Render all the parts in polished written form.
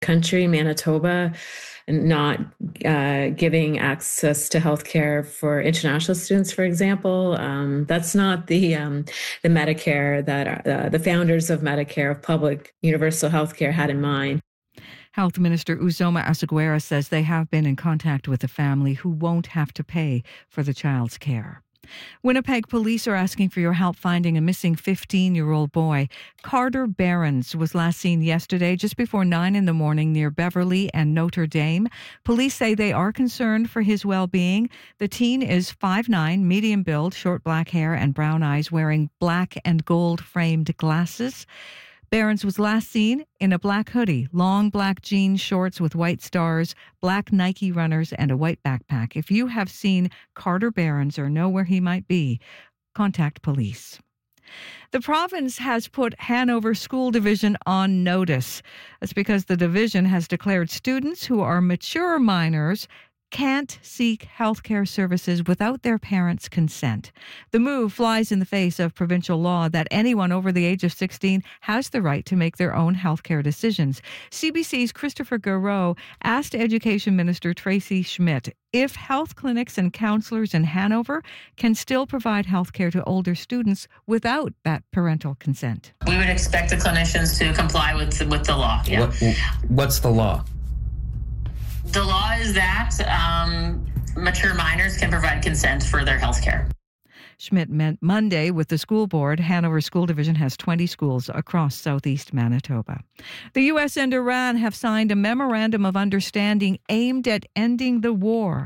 country, Manitoba, not giving access to healthcare for international students, for example. That's not the Medicare that the founders of Medicare, of public universal healthcare, had in mind. Health Minister Uzoma Asseguera says they have been in contact with the family who won't have to pay for the child's care. Winnipeg police are asking for your help finding a missing 15-year-old boy. Carter Behrens was last seen yesterday just before 9 a.m. near Beverly and Notre Dame. Police say they are concerned for his well-being. The teen is 5'9", medium build, short black hair and brown eyes, wearing black and gold-framed glasses. Behrens was last seen in a black hoodie, long black jean shorts with white stars, black Nike runners, and a white backpack. If you have seen Carter Behrens or know where he might be, contact police. The province has put Hanover School Division on notice. That's because the division has declared students who are mature minors can't seek healthcare services without their parents' consent. The move flies in the face of provincial law that anyone over the age of 16 has the right to make their own healthcare decisions. CBC's Christopher Garreau asked Education Minister Tracy Schmidt if health clinics and counselors in Hanover can still provide healthcare to older students without that parental consent. We would expect the clinicians to comply with the law. Yeah. What's the law? The law is that mature minors can provide consent for their health care. Schmidt met Monday with the school board. Hanover School Division has 20 schools across southeast Manitoba. The U.S. and Iran have signed a memorandum of understanding aimed at ending the war.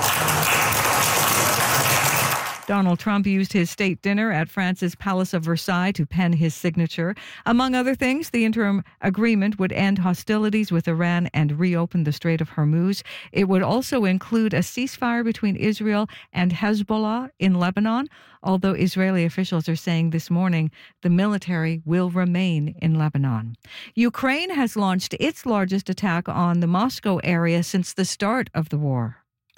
Donald Trump used his state dinner at France's Palace of Versailles to pen his signature. Among other things, the interim agreement would end hostilities with Iran and reopen the Strait of Hormuz. It would also include a ceasefire between Israel and Hezbollah in Lebanon, although Israeli officials are saying this morning the military will remain in Lebanon. Ukraine has launched its largest attack on the Moscow area since the start of the war.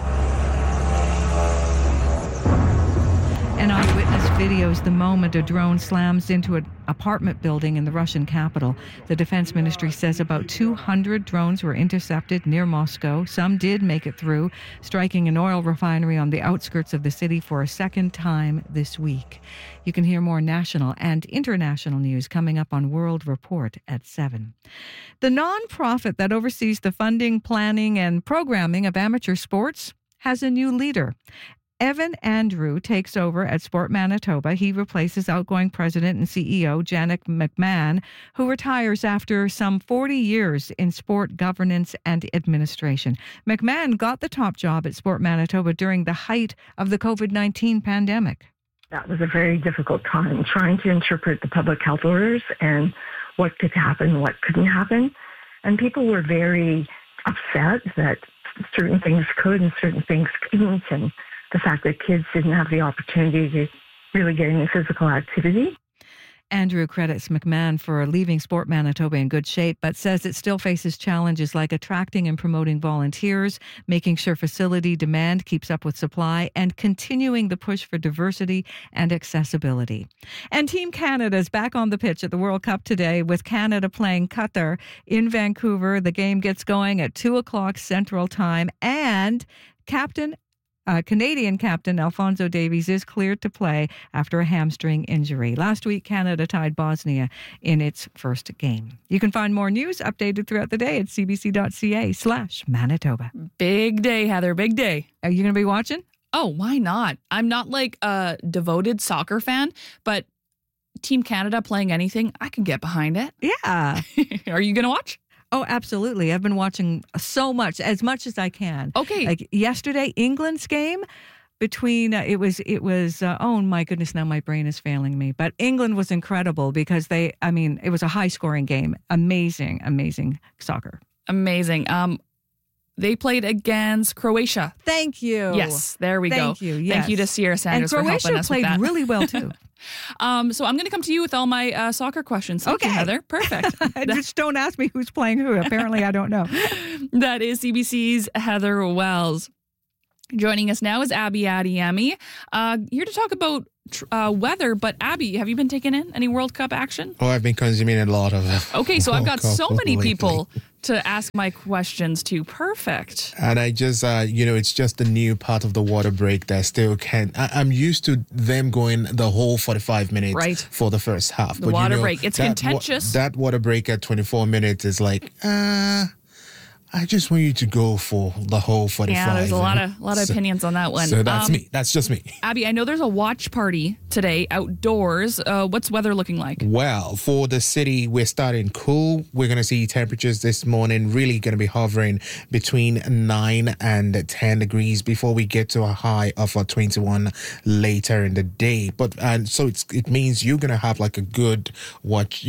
An eyewitness videos the moment a drone slams into an apartment building in the Russian capital. The defense ministry says about 200 drones were intercepted near Moscow. Some did make it through, striking an oil refinery on the outskirts of the city for a second time this week. You can hear more national and international news coming up on World Report at 7. The nonprofit that oversees the funding, planning, and programming of amateur sports has a new leader. Evan Andrew takes over at Sport Manitoba. He replaces outgoing president and CEO Janet McMahon, who retires after some 40 years in sport governance and administration. McMahon got the top job at Sport Manitoba during the height of the COVID-19 pandemic. That was a very difficult time, trying to interpret the public health orders and what could happen, what couldn't happen. And people were very upset that certain things could and certain things couldn't, and the fact that kids didn't have the opportunity to really get any physical activity. Andrew credits McMahon for leaving Sport Manitoba in good shape, but says it still faces challenges like attracting and promoting volunteers, making sure facility demand keeps up with supply, and continuing the push for diversity and accessibility. And Team Canada is back on the pitch at the World Cup today, with Canada playing Qatar in Vancouver. The game gets going at 2 o'clock Central Time, and Canadian captain Alphonso Davies is cleared to play after a hamstring injury. Last week, Canada tied Bosnia in its first game. You can find more news updated throughout the day at cbc.ca/Manitoba. Big day, Heather. Big day. Are you going to be watching? Oh, why not? I'm not like a devoted soccer fan, but Team Canada playing anything, I can get behind it. Yeah. Are you going to watch? Oh, absolutely. I've been watching so much as I can. Okay. Like yesterday, England's game between, it was, oh my goodness, now my brain is failing me. But England was incredible because it was a high scoring game. Amazing soccer. Amazing. They played against Croatia. Thank you. Yes, there we go. Thank you. Yes. Thank you to Sierra Sanders for helping us with that. And Croatia played really well too. So I'm going to come to you with all my soccer questions. Thank you, Heather. Perfect. Just don't ask me who's playing who. Apparently, I don't know. That is CBC's Heather Wells. Joining us now is Abby Adeyemi, here to talk about weather. But Abby, have you been taking in any World Cup action? Oh, I've been consuming a lot of it. Okay, so I've got so many people to ask my questions to. Perfect. And I just, it's just the new part of the water break that still can. I'm used to them going the whole 45 minutes for the first half. The water break, it's contentious. That water break at 24 minutes is like, I just want you to go for the whole 45. Yeah, there's a lot of opinions on that one. So that's me. That's just me. Abby, I know there's a watch party today outdoors. What's weather looking like? Well, for the city, we're starting cool. We're going to see temperatures this morning really going to be hovering between 9 and 10 degrees before we get to a high of 21 later in the day. But so it means you're going to have like a good watch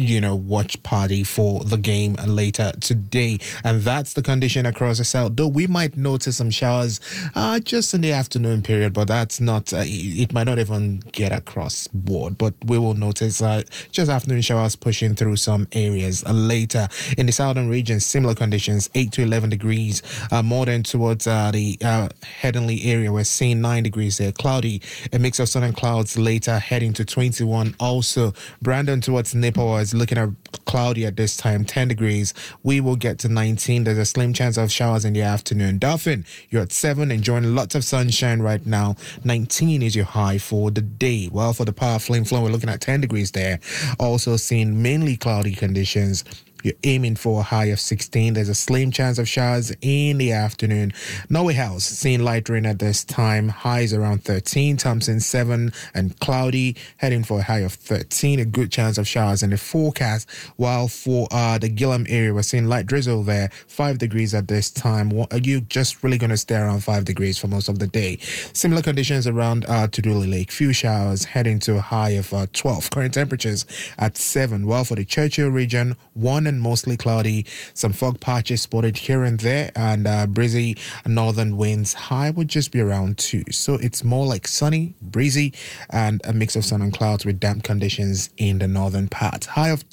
party for the game later today. And that's the condition across the south, though we might notice some showers just in the afternoon period, but that's not it might not even get across board, but we will notice just afternoon showers pushing through some areas later. In the southern region, similar conditions, 8 to 11 degrees, more than towards the Headingley area. We're seeing 9 degrees there, cloudy, a mix of sun and clouds later, heading to 21. Also Brandon towards Nipawin is looking at cloudy at this time, 10 degrees. We will get to 19. There's a slim chance of showers in the afternoon. Dauphin, you're at 7, enjoying lots of sunshine right now. 19 is your high for the day. Well, for the Power Flame Flow, we're looking at 10 degrees there. Also seeing mainly cloudy conditions. You're aiming for a high of 16. There's a slim chance of showers in the afternoon. Norway House, seeing light rain at this time. Highs around 13. Thompson, 7 and cloudy. Heading for a high of 13. A good chance of showers in the forecast. While for the Gillam area, we're seeing light drizzle there. 5 degrees at this time. Are you just really going to stay around 5 degrees for most of the day? Similar conditions around Tuduli Lake. Few showers heading to a high of 12. Current temperatures at 7. While for the Churchill region, 1 and mostly cloudy. Some fog patches spotted here and there, and breezy northern winds. High would just be around 2. So it's more like sunny, breezy, and a mix of sun and clouds with damp conditions in the northern part. High of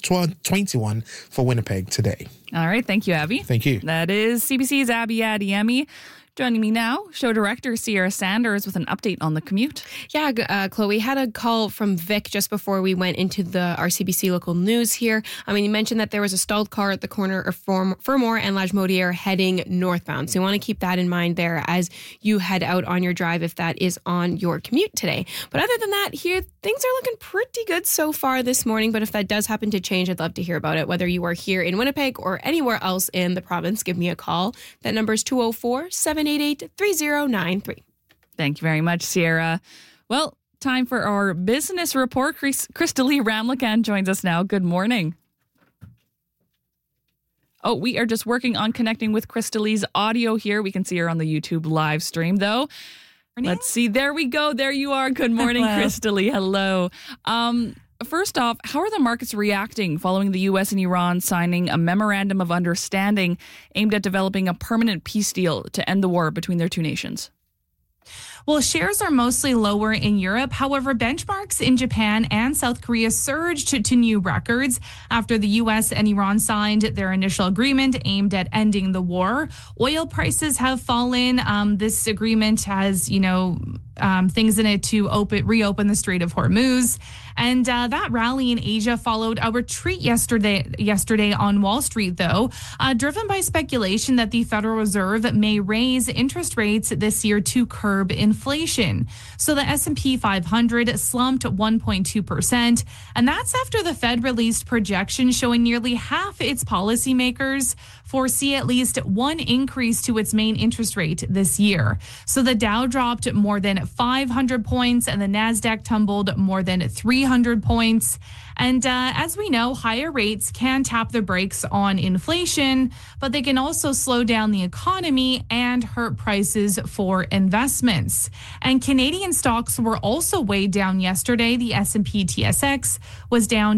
21 for Winnipeg today. All right. Thank you, Abby. Thank you. That is CBC's Abby Adiemi. Joining me now, show director Sierra Sanders with an update on the commute. Yeah, Chloe, had a call from Vic just before we went into the RCBC local news here. I mean, you mentioned that there was a stalled car at the corner of Fermor and Lagimodiere heading northbound. So you want to keep that in mind there as you head out on your drive if that is on your commute today. But other than that, here, things are looking pretty good so far this morning. But if that does happen to change, I'd love to hear about it. Whether you are here in Winnipeg or anywhere else in the province, give me a call. That number is 204-788-3093. Thank you very much, Sierra. Well, time for our business report. Crystalie Ramlakan joins us now. Good morning. Oh, we are just working on connecting with Crystalie's audio here. We can see her on the YouTube live stream, though. Let's see. There we go. There you are. Good morning, Crystalie. Hello. First off, how are the markets reacting following the U.S. and Iran signing a memorandum of understanding aimed at developing a permanent peace deal to end the war between their two nations? Well, shares are mostly lower in Europe. However, benchmarks in Japan and South Korea surged to new records after the U.S. and Iran signed their initial agreement aimed at ending the war. Oil prices have fallen. This agreement has, things in it to reopen the Strait of Hormuz. And that rally in Asia followed a retreat yesterday on Wall Street, though, driven by speculation that the Federal Reserve may raise interest rates this year to curb inflation. So the S&P 500 slumped 1.2%, and that's after the Fed released projections showing nearly half its policymakers foresee at least one increase to its main interest rate this year. So the Dow dropped more than 500 points and the NASDAQ tumbled more than 300 points. And as we know, higher rates can tap the brakes on inflation, but they can also slow down the economy and hurt prices for investments. And Canadian stocks were also weighed down yesterday. The S&P TSX was down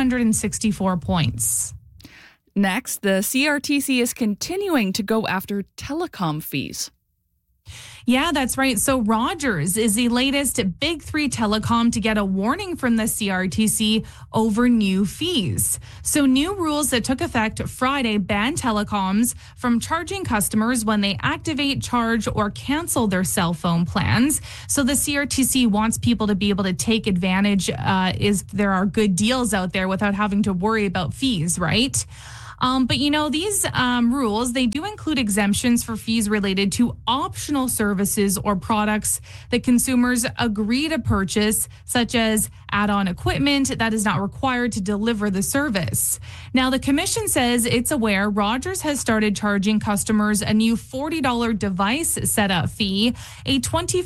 264 points. Next, the CRTC is continuing to go after telecom fees. Yeah, that's right. So Rogers is the latest big three telecom to get a warning from the CRTC over new fees. So new rules that took effect Friday ban telecoms from charging customers when they activate, charge, or cancel their cell phone plans. So the CRTC wants people to be able to take advantage if there are good deals out there without having to worry about fees, right? But these rules, they do include exemptions for fees related to optional services or products that consumers agree to purchase, such as add-on equipment that is not required to deliver the service. Now, the commission says it's aware Rogers has started charging customers a new $40 device setup fee, a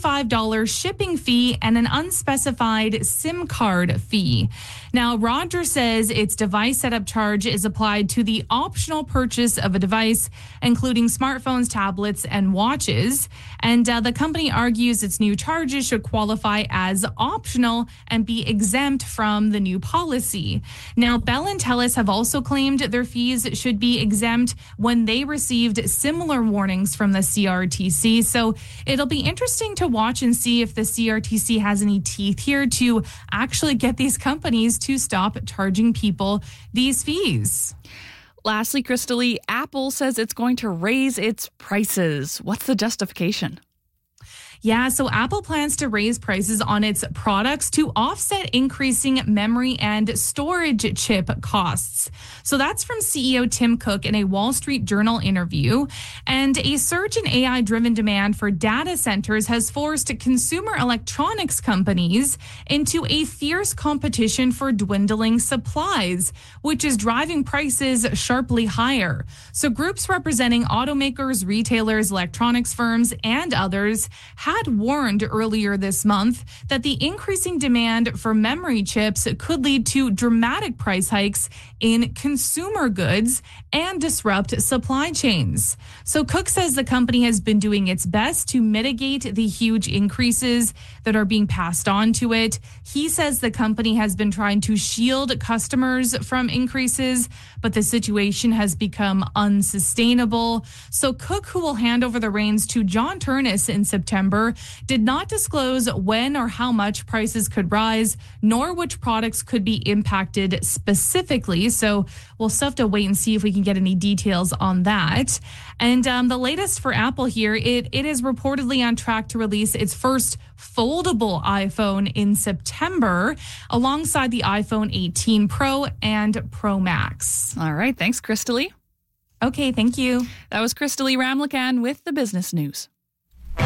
$25 shipping fee, and an unspecified SIM card fee. Now, Rogers says its device setup charge is applied to the optional purchase of a device, including smartphones, tablets, and watches. And the company argues its new charges should qualify as optional and be exempt from the new policy. Now, Bell and Telus have also claimed their fees should be exempt when they received similar warnings from the CRTC. So it'll be interesting to watch and see if the CRTC has any teeth here to actually get these companies to stop charging people these fees. Lastly, Crystalie, Apple says it's going to raise its prices. What's the justification? Yeah, so Apple plans to raise prices on its products to offset increasing memory and storage chip costs. So that's from CEO Tim Cook in a Wall Street Journal interview. And a surge in AI-driven demand for data centers has forced consumer electronics companies into a fierce competition for dwindling supplies, which is driving prices sharply higher. So groups representing automakers, retailers, electronics firms, and others had warned earlier this month that the increasing demand for memory chips could lead to dramatic price hikes in consumer goods and disrupt supply chains. So Cook says the company has been doing its best to mitigate the huge increases that are being passed on to it. He says the company has been trying to shield customers from increases, but the situation has become unsustainable. So Cook, who will hand over the reins to John Turnus in September, did not disclose when or how much prices could rise, nor which products could be impacted specifically. So we'll still have to wait and see if we can get any details on that. And the latest for Apple here, it is reportedly on track to release its first foldable iPhone in September, alongside the iPhone 18 Pro and Pro Max. All right. Thanks, Crystalie. Okay, thank you. That was Crystalie Ramlakan with the business news.